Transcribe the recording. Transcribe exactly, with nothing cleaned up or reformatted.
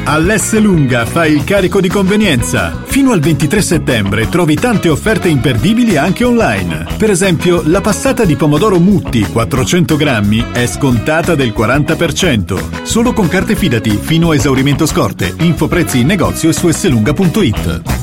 All'Esselunga fai il carico di convenienza. Fino al ventitré settembre trovi tante offerte imperdibili anche online. Per esempio, la passata di pomodoro Mutti quattrocento grammi è scontata del quaranta per cento. Solo con carte Fidati fino a esaurimento scorte. Info prezzi in negozio e su esselunga punto it.